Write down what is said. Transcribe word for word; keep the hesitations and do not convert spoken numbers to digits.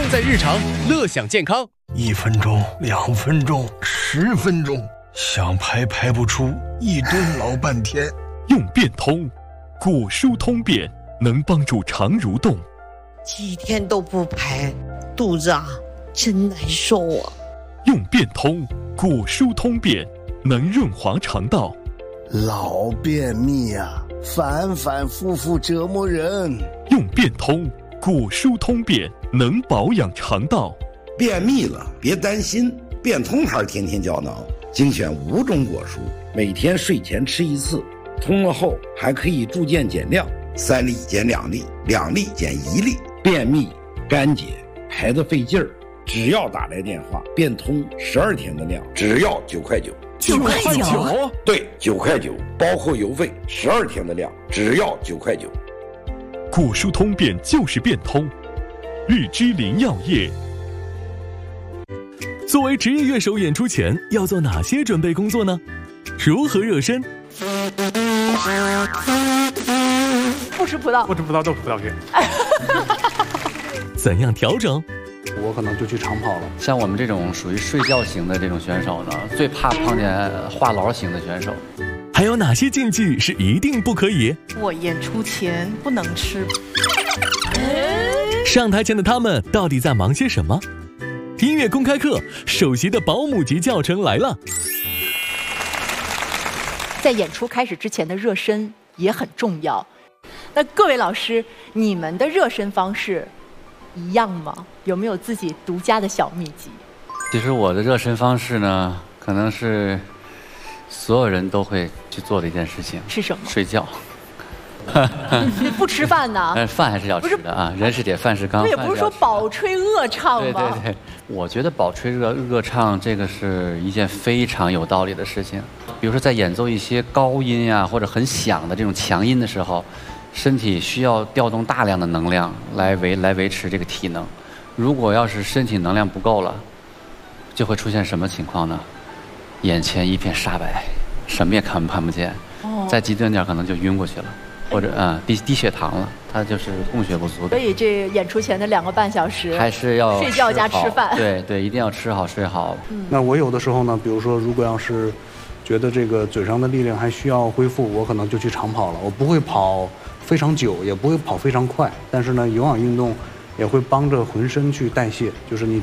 用在日常，乐享健康。 一分钟、两分钟、十分钟，想排排不出，一顿老半天。 用变通，果蔬通便，能帮助肠蠕动。 几天都不排，肚子啊真难受啊。 用变通，果蔬通便，能润滑肠道。 老便秘啊，反反复复折磨人。 用变通，果蔬通便，能保养肠道。 便秘了别担心，变通牌天天胶囊精选五种果蔬，每天睡前吃一次，通了后还可以逐渐减量，三粒减两粒，两粒减一粒。便秘干结排得费劲儿，只要打来电话，变通十二天的量，只要九块九。 九块九？ 对，九块九，包括邮费，十二天的量，只要九块九。 果蔬通便就是变通，日之林药业。作为职业乐手，演出前要做哪些准备工作呢？如何热身？ 不吃葡萄， 不吃葡萄豆葡萄片。 怎样调整？ 我可能就去长跑了。 像我们这种属于睡觉型的这种选手呢，最怕碰见话痨型的选手。 还有哪些禁忌是一定不可以？ 我演出前不能吃。 上台前的他们到底在忙些什么？音乐公开课，首席的保姆级教程来了。 在演出开始之前的热身也很重要。那各位老师，你们的热身方式一样吗？有没有自己独家的小秘籍？ 其实我的热身方式呢，可能是所有人都会去做的一件事情。 是什么？ 睡觉。 你不吃饭呢？ 但是饭还是要吃的啊，人是铁，饭是钢。 这也不是说饱吹恶唱吗？ 对对对，我觉得饱吹热恶唱这个是一件非常有道理的事情。比如说在演奏一些高音呀、啊、或者很响的这种强音的时候，身体需要调动大量的能量来维来维持这个体能。如果要是身体能量不够了，就会出现什么情况呢？眼前一片煞白，什么也看看不见。哦、再极端点可能就晕过去了。或者嗯低低血糖了，它就是供血不足的。 所以这演出前的两个半小时还是要睡觉加吃饭。 对对，一定要吃好睡好。 嗯，那我有的时候呢，比如说如果要是觉得这个嘴上的力量还需要恢复，我可能就去长跑了。我不会跑非常久，也不会跑非常快，但是呢，有氧运动也会帮着浑身去代谢，就是你。